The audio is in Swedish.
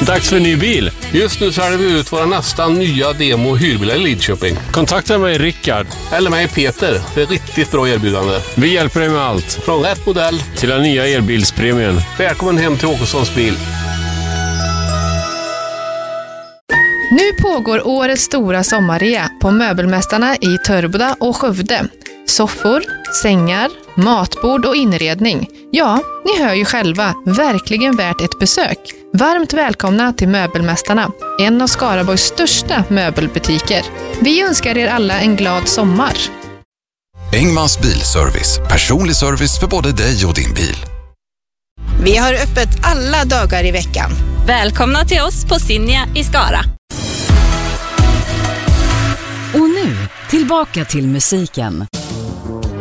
Dags för en ny bil. Just nu säljer vi ut våra nästan nya demo hyrbilar i Lidköping. Kontakta mig Rickard. Eller mig Peter för ett riktigt bra erbjudande. Vi hjälper dig med allt. Från rätt modell till den nya elbilspremien. Välkommen hem till Åkessons bil. Nu pågår årets stora sommarrea på Möbelmästarna i Törboda och Skövde. Soffor, sängar, matbord och inredning. Ja, ni hör ju själva, verkligen värt ett besök. Varmt välkomna till Möbelmästarna, en av Skaraborgs största möbelbutiker. Vi önskar er alla en glad sommar. Engmans bilservice, personlig service för både dig och din bil. Vi har öppet alla dagar i veckan. Välkomna till oss på Sinja i Skara. Och nu, tillbaka till musiken.